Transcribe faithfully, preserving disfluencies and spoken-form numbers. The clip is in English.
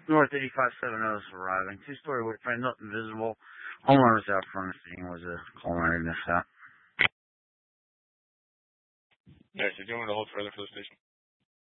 North eighty-five seventy is arriving. Two-story wood frame, nothing visible. Homeowners out front of the scene was a call I missed out. Yeah, so do you want me to hold further for the station?